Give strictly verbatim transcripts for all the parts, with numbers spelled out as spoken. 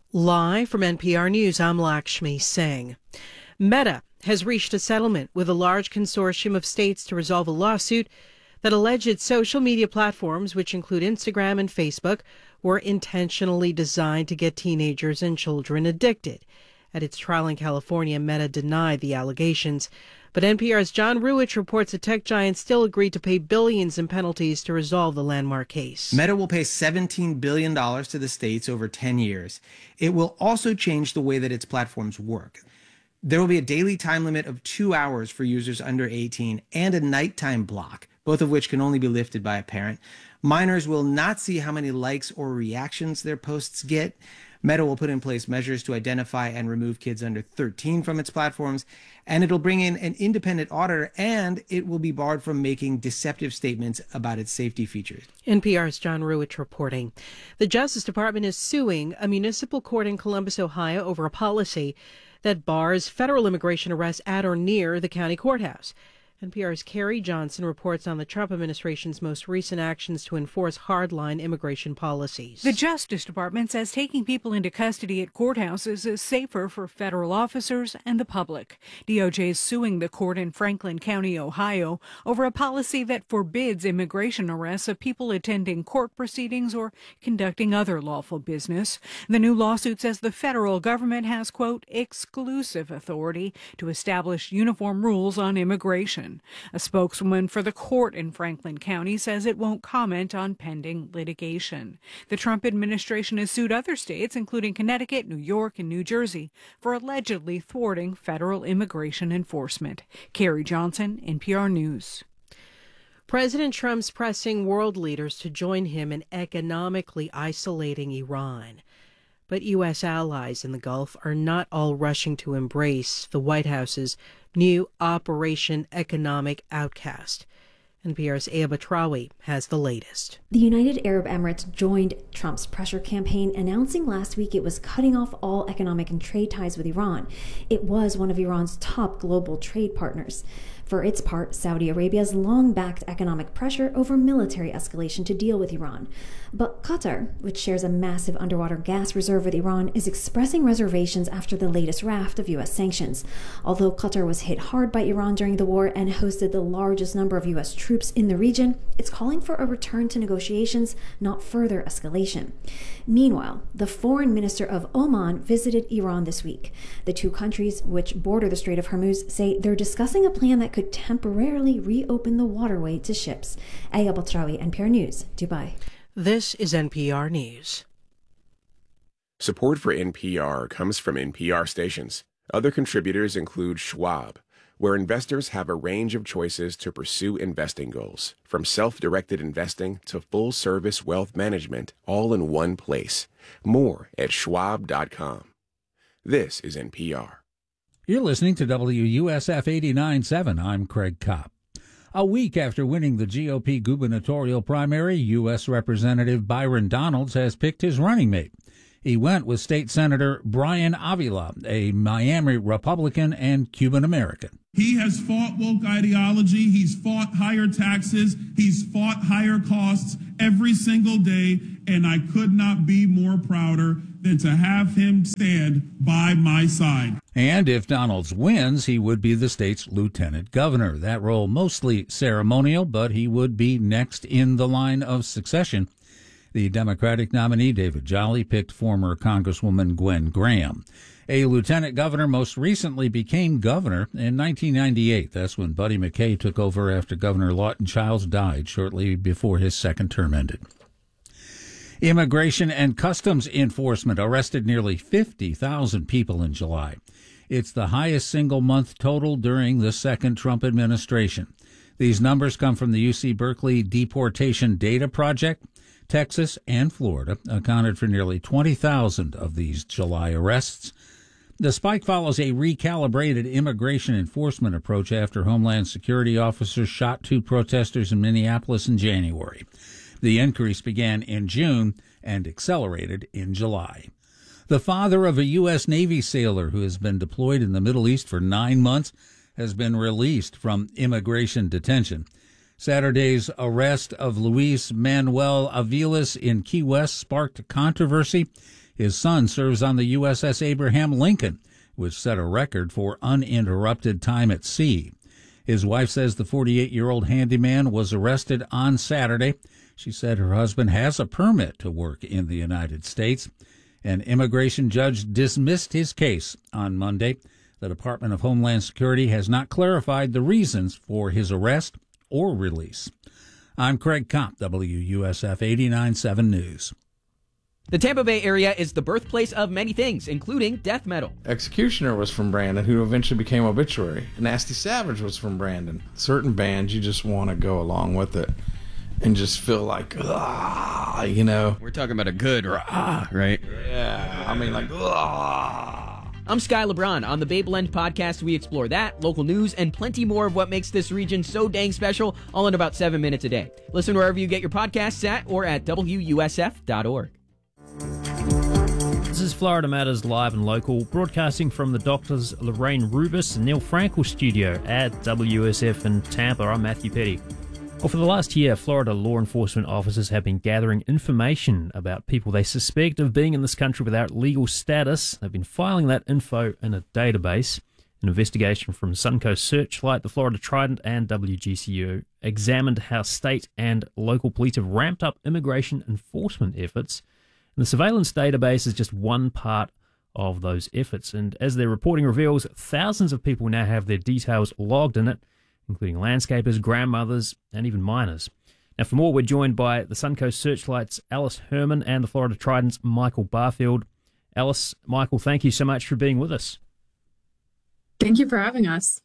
Live from N P R News, I'm Lakshmi Singh. Meta has reached a settlement with a large consortium of states to resolve a lawsuit that alleged its social media platforms, which include Instagram and Facebook, were intentionally designed to get teenagers and children addicted. At its trial in California, Meta denied the allegations. But N P R's John Ruwitch reports the tech giant still agreed to pay billions in penalties to resolve the landmark case. Meta will pay seventeen billion dollars to the states over ten years. It will also change the way that its platforms work. There will be a daily time limit of two hours for users under eighteen and a nighttime block, both of which can only be lifted by a parent. Minors will not see how many likes or reactions their posts get. Meta will put in place measures to identify and remove kids under thirteen from its platforms, and it'll bring in an independent auditor, and it will be barred from making deceptive statements about its safety features. N P R's John Ruwitch reporting. The Justice Department is suing a municipal court in Columbus, Ohio, over a policy that bars federal immigration arrests at or near the county courthouse. N P R's Carrie Johnson reports on the Trump administration's most recent actions to enforce hardline immigration policies. The Justice Department says taking people into custody at courthouses is safer for federal officers and the public. D O J is suing the court in Franklin County, Ohio, over a policy that forbids immigration arrests of people attending court proceedings or conducting other lawful business. The new lawsuit says the federal government has, quote, exclusive authority to establish uniform rules on immigration. A spokeswoman for the court in Franklin County says it won't comment on pending litigation. The Trump administration has sued other states, including Connecticut, New York, and New Jersey, for allegedly thwarting federal immigration enforcement. Carrie Johnson, N P R News. President Trump's pressing world leaders to join him in economically isolating Iran. But U S allies in the Gulf are not all rushing to embrace the White House's new Operation Economic Outcast. N P R's Aya Batrawi has the latest. The United Arab Emirates joined Trump's pressure campaign, announcing last week it was cutting off all economic and trade ties with Iran. It was one of Iran's top global trade partners. For its part, Saudi Arabia has long backed economic pressure over military escalation to deal with Iran. But Qatar, which shares a massive underwater gas reserve with Iran, is expressing reservations after the latest raft of U S sanctions. Although Qatar was hit hard by Iran during the war and hosted the largest number of U S troops in the region, it's calling for a return to negotiations, not further escalation. Meanwhile, the foreign minister of Oman visited Iran this week. The two countries, which border the Strait of Hormuz, say they're discussing a plan that could temporarily reopen the waterway to ships. Aya Batrawi, N P R News, Dubai. This is N P R News. Support for N P R comes from N P R stations. Other contributors include Schwab, where investors have a range of choices to pursue investing goals, from self-directed investing to full-service wealth management, all in one place. More at schwab dot com. This is N P R. You're listening to W U S F eighty-nine point seven. I'm Craig Kopp. A week after winning the G O P gubernatorial primary, U S Representative Byron Donalds has picked his running mate. He went with State Senator Brian Avila, a Miami Republican and Cuban-American. He has fought woke ideology. He's fought higher taxes. He's fought higher costs every single day. And I could not be more prouder than to have him stand by my side. And if Donalds wins, he would be the state's lieutenant governor. That role mostly ceremonial, but he would be next in the line of succession. The Democratic nominee, David Jolly, picked former Congresswoman Gwen Graham. A lieutenant governor most recently became governor in nineteen ninety-eight. That's when Buddy McKay took over after Governor Lawton Chiles died shortly before his second term ended. Immigration and Customs Enforcement arrested nearly fifty thousand people in July. It's the highest single-month total during the second Trump administration. These numbers come from the U C Berkeley Deportation Data Project. Texas and Florida accounted for nearly twenty thousand of these July arrests. The spike follows a recalibrated immigration enforcement approach after Homeland Security officers shot two protesters in Minneapolis in January. The increase began in June and accelerated in July. The father of a U S Navy sailor who has been deployed in the Middle East for nine months has been released from immigration detention. Saturday's arrest of Luis Manuel Aviles in Key West sparked controversy. His son serves on the U S S Abraham Lincoln, which set a record for uninterrupted time at sea. His wife says the forty-eight-year-old handyman was arrested on Saturday. She said her husband has a permit to work in the United States. An immigration judge dismissed his case on Monday. The Department of Homeland Security has not clarified the reasons for his arrest or release. I'm Craig Kopp, W U S F eighty-nine point seven News. The Tampa Bay area is the birthplace of many things, including death metal. Executioner was from Brandon, who eventually became Obituary. Nasty Savage was from Brandon. Certain bands, you just want to go along with it and just feel like, ah, you know. We're talking about a good rah, right? Yeah, I mean, like, ah. I'm Sky LeBron. On the Bay Blend podcast, we explore that, local news, and plenty more of what makes this region so dang special, all in about seven minutes a day. Listen wherever you get your podcasts at or at W U S F dot org. This is Florida Matters Live and Local, broadcasting from the doctors Lorraine Rubis and Neil Frankel studio at W S F in Tampa. I'm Matthew Petty. Well, for the last year, Florida law enforcement officers have been gathering information about people they suspect of being in this country without legal status. They've been filing that info in a database. An investigation from Suncoast Searchlight, the Florida Trident, and W G C U examined how state and local police have ramped up immigration enforcement efforts. And the surveillance database is just one part of those efforts. And as their reporting reveals, thousands of people now have their details logged in it, including landscapers, grandmothers, and even minors. Now, for more, we're joined by the Suncoast Searchlight's Alice Herman and the Florida Trident's Michael Barfield. Alice, Michael, thank you so much for being with us. Thank you for having us.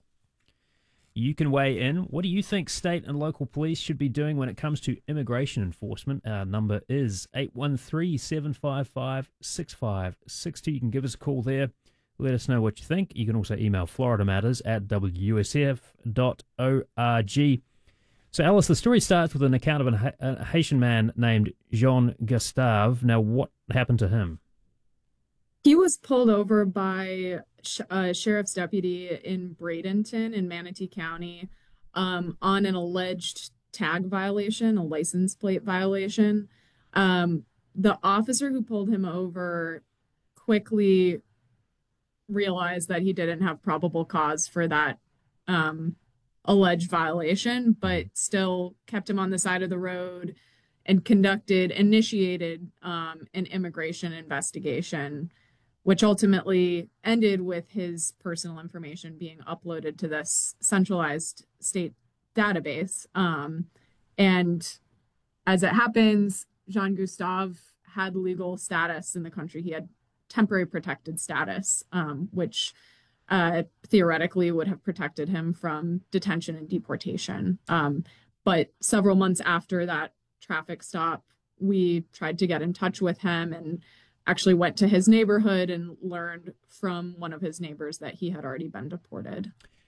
You can weigh in. What do you think state and local police should be doing when it comes to immigration enforcement? Our number is eight one three, seven five five, six five six two. You can give us a call there. Let us know what you think. You can also email Florida Matters at W U S F dot org. So, Alice, the story starts with an account of a, a Haitian man named Jean Gustave. Now, what happened to him? He was pulled over by a sheriff's deputy in Bradenton in Manatee County um, on an alleged tag violation, a license plate violation. Um, the officer who pulled him over quickly realized that he didn't have probable cause for that um, alleged violation, but still kept him on the side of the road and conducted, initiated um, an immigration investigation, which ultimately ended with his personal information being uploaded to this centralized state database. Um, and as it happens, Jean Gustave had legal status in the country. He had temporary protected status, um, which uh, theoretically would have protected him from detention and deportation. Um, but several months after that traffic stop, we tried to get in touch with him and actually went to his neighborhood and learned from one of his neighbors that he had already been deported.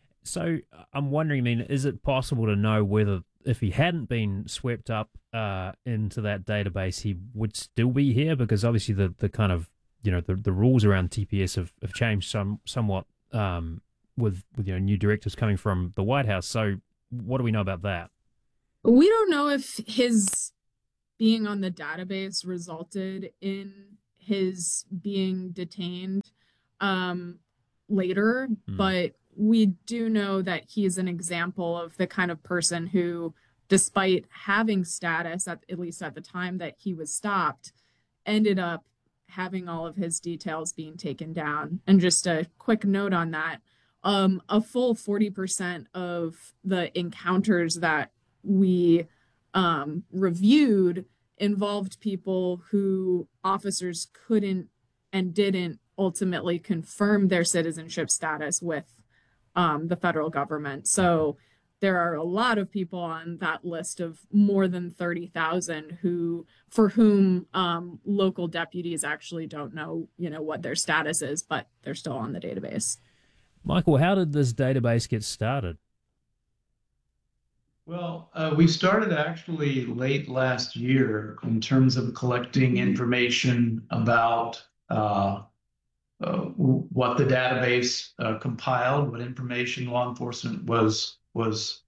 So I'm wondering, I mean, is it possible to know whether if he hadn't been swept up uh, into that database, he would still be here? Because obviously the, the kind of, you know, the, the rules around T P S have, have changed some somewhat um, with, with, you know, new directives coming from the White House. So what do we know about that? We don't know if his being on the database resulted in his being detained um, later, mm. but we do know that he's an example of the kind of person who, despite having status, at, at least at the time that he was stopped, ended up having all of his details being taken down. And just a quick note on that, um, a full forty percent of the encounters that we um, reviewed involved people who officers couldn't and didn't ultimately confirm their citizenship status with um, the federal government. So there are a lot of people on that list of more than thirty thousand who, for whom um, local deputies actually don't know, you know, what their status is, but they're still on the database. Michael, how did this database get started? Well, uh, we started actually late last year in terms of collecting information about uh, uh, what the database uh, compiled, what information law enforcement was was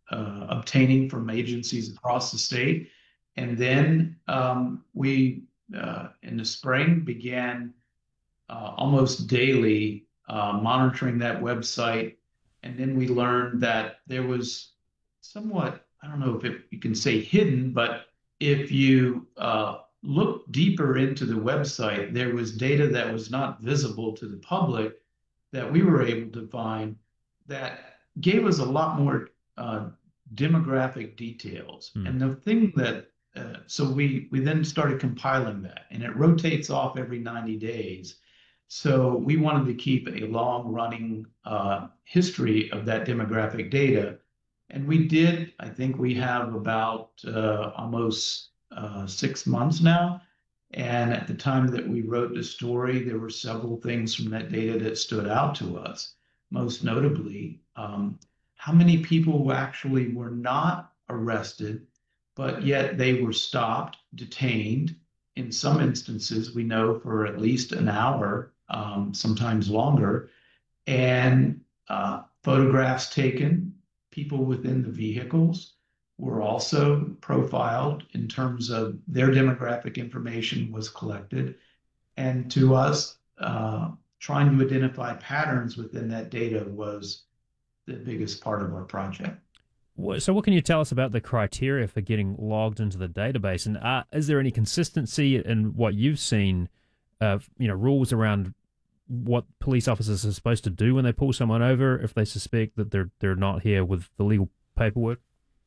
uh, obtaining from agencies across the state. And then um, we, uh, in the spring, began uh, almost daily uh, monitoring that website. And then we learned that there was somewhat, I don't know if it, you can say hidden, but if you uh, look deeper into the website, there was data that was not visible to the public that we were able to find that gave us a lot more uh, demographic details. Mm. And the thing that, uh, so we, we then started compiling that, and it rotates off every ninety days. So we wanted to keep a long running uh, history of that demographic data. And we did. I think we have about uh, almost uh, six months now. And at the time that we wrote the story, there were several things from that data that stood out to us. Most notably, um, how many people actually were not arrested, but yet they were stopped, detained. In some instances, we know for at least an hour, um, sometimes longer, and uh, photographs taken. People within the vehicles were also profiled in terms of their demographic information was collected. And to us, uh, trying to identify patterns within that data was the biggest part of our project. So what can you tell us about the criteria for getting logged into the database? And uh, is there any consistency in what you've seen, uh, you know, rules around what police officers are supposed to do when they pull someone over if they suspect that they're they're not here with the legal paperwork?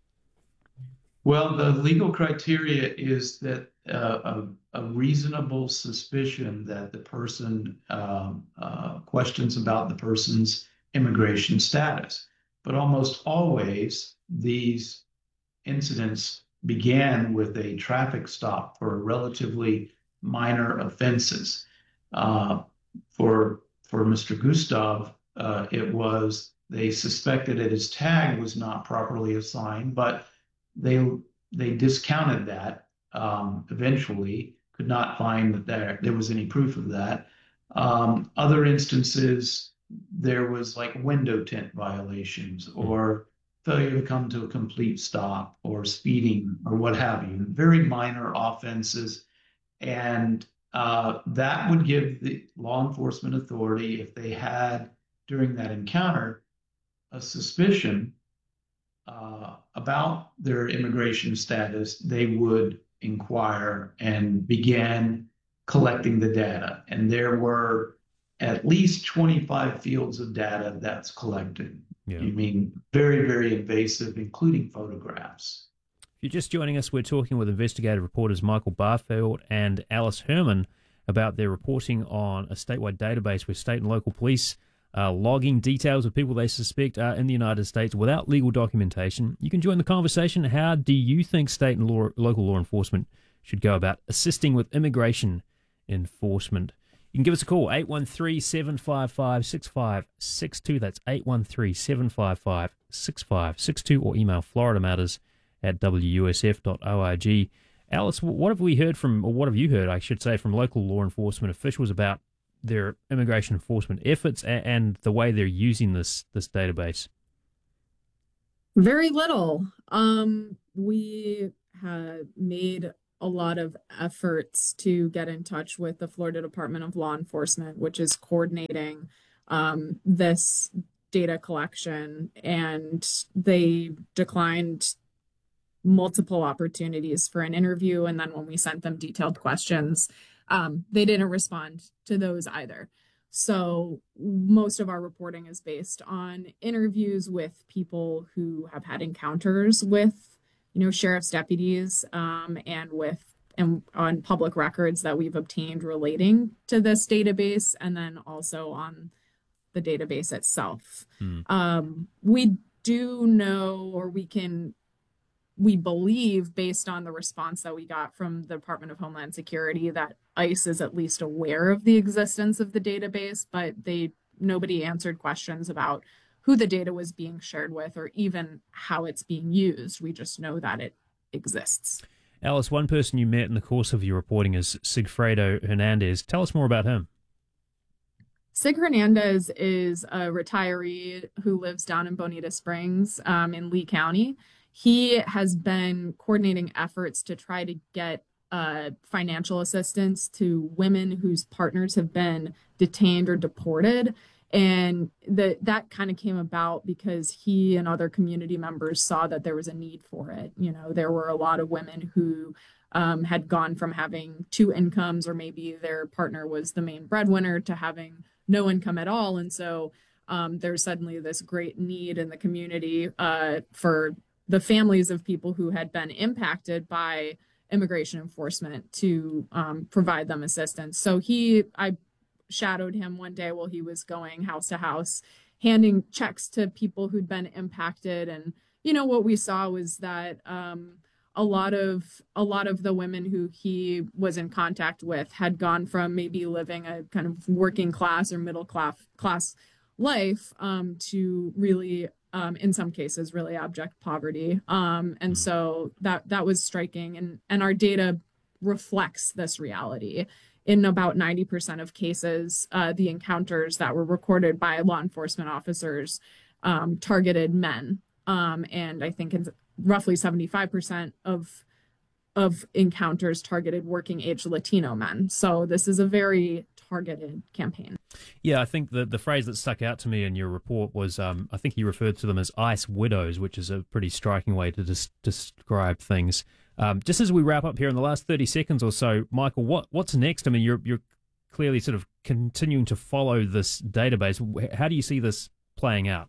Well, the legal criteria is that uh, a, a reasonable suspicion that the person um, uh, questions about the person's immigration status. But almost always, these incidents began with a traffic stop for relatively minor offenses. Uh, for for Mister Gustav, uh, it was they suspected that his tag was not properly assigned, but they they discounted that. Um, eventually, could not find that there there was any proof of that. Um, other instances, there was like window tint violations or failure to come to a complete stop or speeding or what have you. Very minor offenses, and uh, that would give the law enforcement authority, if they had during that encounter a suspicion uh, about their immigration status, they would inquire and begin collecting the data. And there were at least twenty-five fields of data that's collected. Yeah. You mean very, very invasive, including photographs. If you're just joining us, we're talking with investigative reporters Michael Barfield and Alice Herman about their reporting on a statewide database where state and local police are logging details of people they suspect are in the United States without legal documentation. You can join the conversation. How do you think state and law, local law enforcement should go about assisting with immigration enforcement? You can give us a call, eight one three, seven five five, six five six two. That's eight one three, seven five five, six five six two, or email florida matters at w u s f dot org. Alice, what have we heard from, or what have you heard, I should say, from local law enforcement officials about their immigration enforcement efforts and, and the way they're using this this database? Very little. Um, we had made a lot of efforts to get in touch with the Florida Department of Law Enforcement, which is coordinating um, this data collection, and they declined multiple opportunities for an interview. And then when we sent them detailed questions, um, they didn't respond to those either. So most of our reporting is based on interviews with people who have had encounters with, you know, sheriff's deputies, um, and with and on public records that we've obtained relating to this database, and then also on the database itself. Hmm. Um, we do know, or we can, we believe, based on the response that we got from the Department of Homeland Security, that ICE is at least aware of the existence of the database, but they nobody answered questions about who the data was being shared with or even how it's being used. We just know that it exists. Alice, one person you met in the course of your reporting is Sigfredo Hernandez. Tell us more about him. Sig Hernandez is a retiree who lives down in Bonita Springs um, in Lee County. He has been coordinating efforts to try to get uh, financial assistance to women whose partners have been detained or deported. And the, that kind of came about because he and other community members saw that there was a need for it. You know, there were a lot of women who um, had gone from having two incomes, or maybe their partner was the main breadwinner, to having no income at all. And so um, there's suddenly this great need in the community uh, for the families of people who had been impacted by immigration enforcement to um, provide them assistance. So he, I shadowed him one day while he was going house to house, handing checks to people who'd been impacted. And, you know, what we saw was that um, a lot of a lot of the women who he was in contact with had gone from maybe living a kind of working class or middle class class life um, to really, um, in some cases, really abject poverty. Um, and so that that was striking. And, and our data reflects this reality. In about ninety percent of cases, uh, the encounters that were recorded by law enforcement officers um, targeted men. Um, and I think in roughly seventy-five percent of of encounters targeted working age Latino men. So this is a very targeted campaign. Yeah, I think the the phrase that stuck out to me in your report was, um, I think you referred to them as ICE widows, which is a pretty striking way to des- describe things. Um, just as we wrap up here in the last thirty seconds or so, Michael, what what's next? I mean, you're you're clearly sort of continuing to follow this database. How do you see this playing out?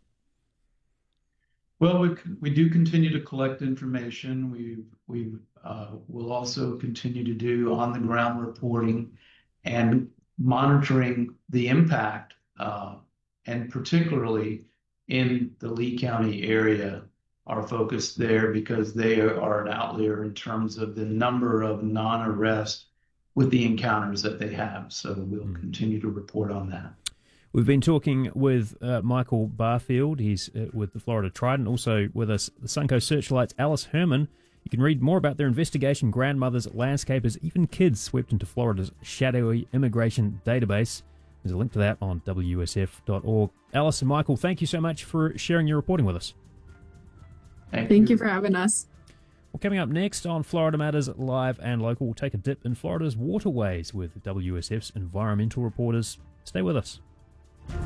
Well, we we do continue to collect information. We we uh, will also continue to do on the ground reporting and monitoring the impact, uh, and particularly in the Lee County area. Are focused there because they are an outlier in terms of the number of non-arrests with the encounters that they have. So we'll mm. continue to report on that. We've been talking with uh, Michael Barfield. He's uh, with the Florida Trident. Also with us, the Suncoast Searchlight's Alice Herman. You can read more about their investigation, grandmothers, landscapers, even kids swept into Florida's shadowy immigration database. There's a link to that on W S F dot org. Alice and Michael, thank you so much for sharing your reporting with us. Thank, Thank you. you for having us. Well, coming up next on Florida Matters Live and Local, we'll take a dip in Florida's waterways with W S F's environmental reporters. Stay with us.